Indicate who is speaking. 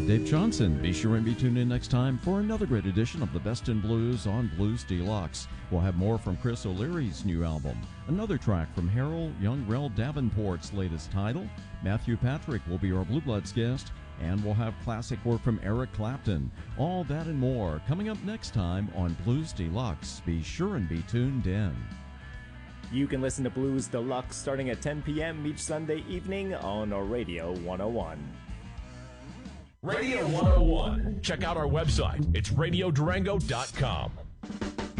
Speaker 1: I'm Dave Johnson. Be sure and be tuned in next time for another great edition of the Best in Blues on Blues Deluxe. We'll have more from Chris O'Leary's new album, another track from Harold Young Rel Davenport's latest title. Matthew Patrick will be our Blue Bloods guest, and we'll have classic work from Eric Clapton. All that and more coming up next time on Blues Deluxe. Be sure and be tuned in.
Speaker 2: You can listen to Blues Deluxe starting at 10 p.m. each Sunday evening on Radio 101.
Speaker 3: Radio 101. Check out our website. It's radiodurango.com.